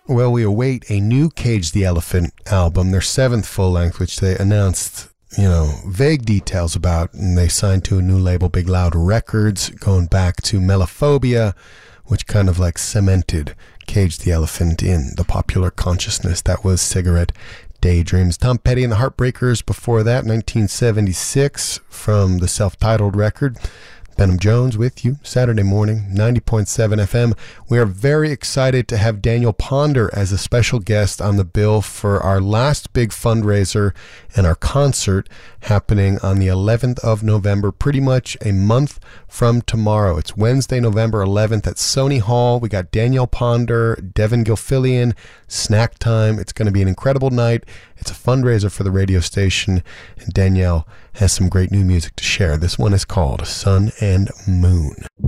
Well, we await a new Cage the Elephant album, their 7th full-length, which they announced, vague details about, and they signed to a new label, Big Loud Records, going back to Melophobia, which kind of like cemented Cage the Elephant in the popular consciousness that was Cigarette Daydreams. Tom Petty and the Heartbreakers before that, 1976, from the self-titled record. Benham Jones with you, Saturday morning, 90.7 FM. We are very excited to have Daniel Ponder as a special guest on the bill for our last big fundraiser and our concert happening on the 11th of November, pretty much a month from tomorrow. It's Wednesday, November 11th at Sony Hall. We got Daniel Ponder, Devin Gilfillian, Snack Time. It's going to be an incredible night. It's a fundraiser for the radio station, and Danielle has some great new music to share. This one is called Sun and Moon.